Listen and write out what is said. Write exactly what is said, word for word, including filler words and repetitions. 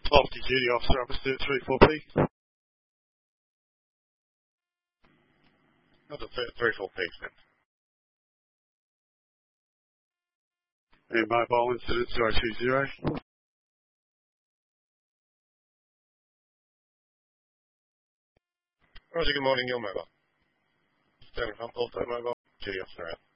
Off-duty officer, opposite three four P. Not a three four P, then. And mobile incident zero two zero. Roger, good morning, your mobile. Standing front, Auto Mobile, duty officer out.